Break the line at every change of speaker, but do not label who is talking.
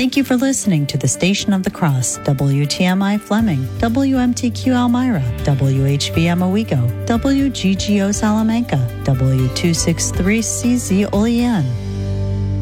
Thank you for listening to the Station of the Cross, WTMI Fleming, WMTQ Elmira, WHBM Owego, WGGO Salamanca, W263CZ Olean.